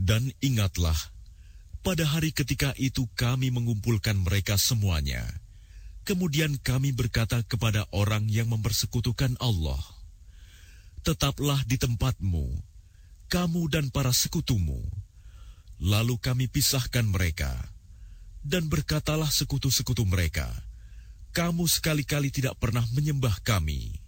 Dan ingatlah, pada hari ketika itu kami mengumpulkan mereka semuanya. Kemudian kami berkata kepada orang yang mempersekutukan Allah, tetaplah di tempatmu, kamu dan para sekutumu. Lalu kami pisahkan mereka. Dan berkatalah sekutu-sekutu mereka, kamu sekali-kali tidak pernah menyembah kami.